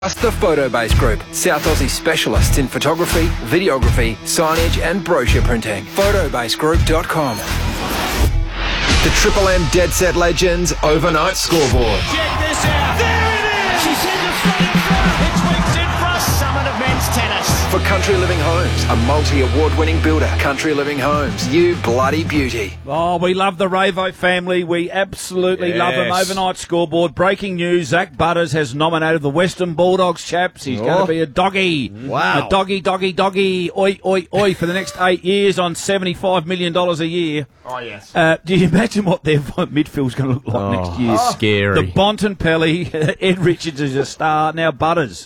Trust the Photobase Group, South Aussie specialists in photography, videography, signage and brochure printing. Photobasegroup.com. The Triple M Dead Set Legends Overnight Scoreboard. Check this out. There it is. She sends it straight in front. It's weeks in front. Summit of men's tennis. For Country Living Homes, a multi-award-winning builder. Country Living Homes, you bloody beauty. Oh, we love the Ravo family. We absolutely love them. Overnight Scoreboard. Breaking news, Zach Butters has nominated the Western Bulldogs, chaps. He's going to be a doggy. Wow. A doggy. Oi, oi, oi for the next 8 years on $75 million a year. Oh, yes. Do you imagine what their midfield's going to look like next year? Scary. The Bontempelli, Ed Richards is a star, now Butters.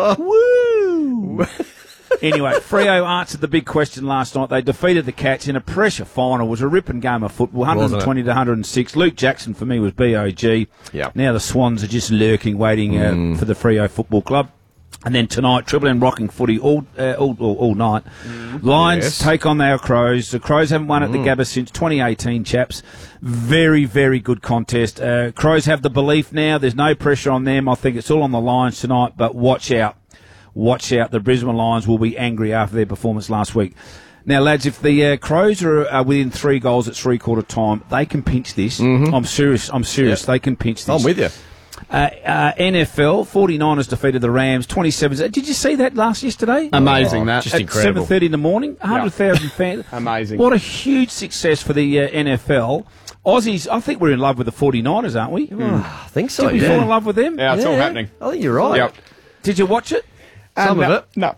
Woo! Anyway, Freo answered the big question last night. They defeated the Cats in a pressure final. It was a ripping game of football, 120 to 106. Luke Jackson, for me, was BOG. Yep. Now the Swans are just lurking, waiting for the Freo Football Club. And then tonight, Triple M rocking footy all night. Lions take on our Crows. The Crows haven't won at the Gabba since 2018, chaps. Very, very good contest. Crows have the belief now. There's no pressure on them. I think it's all on the Lions tonight, but watch out. Watch out. The Brisbane Lions will be angry after their performance last week. Now, lads, if the Crows are within 3 goals at three-quarter time, they can pinch this. I'm serious. Yep. They can pinch this. I'm with you. NFL, 49ers defeated the Rams, 27. Did you see that yesterday? Amazing, that. Just At incredible. 7:30 in the morning, 100,000 fans. Amazing. What a huge success for the NFL. Aussies, I think we're in love with the 49ers, aren't we? I think so, Did we fall in love with them? Yeah, it's all happening. I think you're right. Yep. Did you watch it? Some of it. No.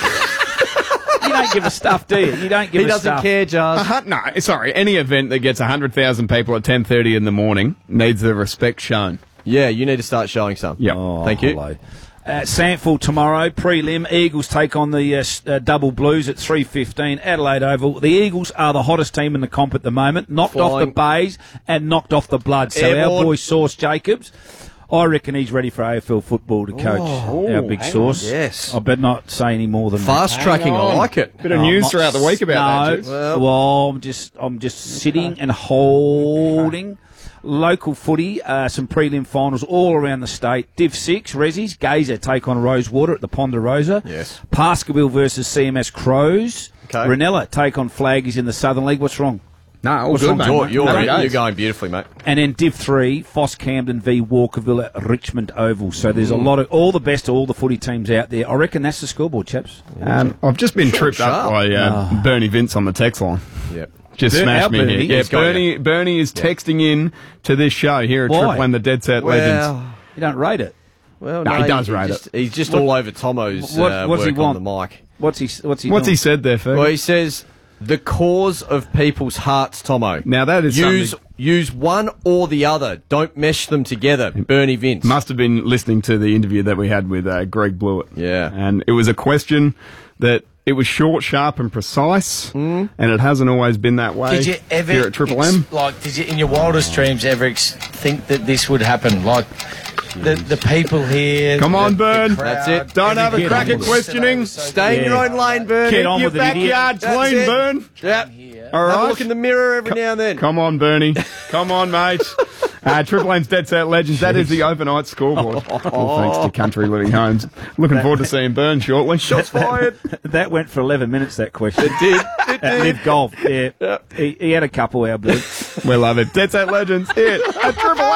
You don't give a stuff, do you? You don't give He a doesn't stuff. care, Jars. No, sorry. Any event that gets 100,000 people at 10:30 in the morning needs the respect shown. Yeah, you need to start showing some. Yep. Oh, Thank you. Hello. Sandford tomorrow, prelim. Eagles take on the Double Blues at 3:15, Adelaide Oval. The Eagles are the hottest team in the comp at the moment. Knocked off the Bays and knocked off the Bloods. So Airborne. our boy Sauce Jacobs, I reckon he's ready for AFL football to coach our big Sauce. yes. I better not say any more than Fast tracking, I like it. Bit of news throughout the week about that, No, Jess. well, I'm just sitting and holding. Local footy, some prelim finals all around the state. Div 6, Rezzies, Gazer take on Rosewater at the Ponderosa. Yes. Pascaville versus CMS Crows. Okay. Ranella take on Flaggies in the Southern League. What's wrong? No, all What's good, wrong, mate. George? You're going beautifully, mate. And then Div 3, Foss Camden v Walkerville at Richmond Oval. So there's a lot of, all the best to all the footy teams out there. I reckon that's the scoreboard, chaps. I've just been tripped up by Bernie Vince on the text line. Yep. Just smashed me Bernie? here. Yeah, He's got Bernie is texting in to this show here at Why? Triple M, the Dead Set Legends. You don't rate it. Well, No, he does rate it. He's just all over Tomo's what's work he want? on the mic. What's he What's doing? he said there, Ferg? Well, he says, the cause of people's hearts, Tomo. Now that is Use one or the other. Don't mesh them together. Bernie Vince. Must have been listening to the interview that we had with Greg Blewett. Yeah. And it was a question that it was short, sharp, and precise, and it hasn't always been that way Did you ever, here at Triple M. did you in your wildest dreams ever think that this would happen? Like, the people here. Come on, the Bern. crowd, That's it. Don't have a Get crack on at with it. questioning. Stay in your own lane, Bernie. Get on Your with it, idiot. backyard That's clean, it. Bern. Yep. All Have a right. look in the mirror every now and then. Come on, Bernie. Come on, mate. Triple M's Dead Set Legends. That is the overnight scoreboard. All thanks to Country Living Homes. Looking forward to seeing Bern shortly. Shots fired. That went for 11 minutes, that question. It did. At Live Golf, yeah. He had a couple, our boy. We love it. Dead Set Legends here at Triple